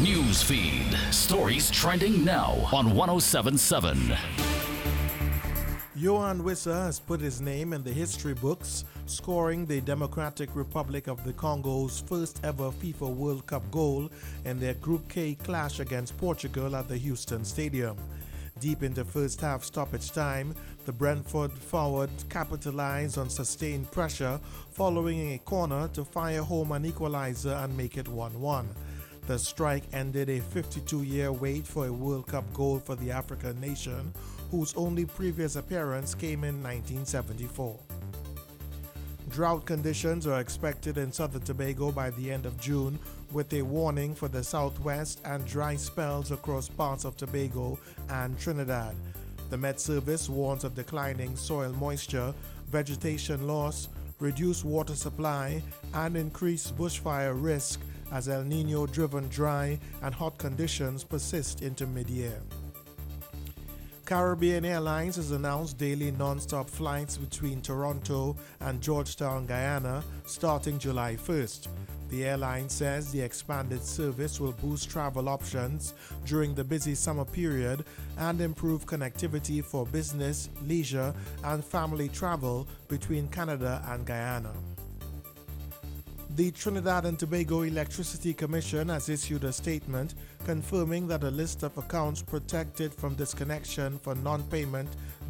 News feed. Stories trending now on 1077. Yohan Wissa has put his name in the history books, scoring the Democratic Republic of the Congo's first ever FIFA World Cup goal in their Group K clash against Portugal at the Houston Stadium. Deep into first half stoppage time, the Brentford forward capitalized on sustained pressure following a corner to fire home an equalizer and make it 1-1. The strike ended a 52-year wait for a World Cup goal for the African nation, whose only previous appearance came in 1974. Drought conditions are expected in southern Tobago by the end of June, with a warning for the southwest and dry spells across parts of Tobago and Trinidad. The Met Service warns of declining soil moisture, vegetation loss, reduced water supply, and increased bushfire risk as El Nino-driven dry and hot conditions persist into mid-year. Caribbean Airlines has announced daily non-stop flights between Toronto and Georgetown, Guyana, starting July 1st. The airline says the expanded service will boost travel options during the busy summer period and improve connectivity for business, leisure, and family travel between Canada and Guyana. The Trinidad and Tobago Electricity Commission has issued a statement confirming that a list of accounts protected from disconnection for non-payment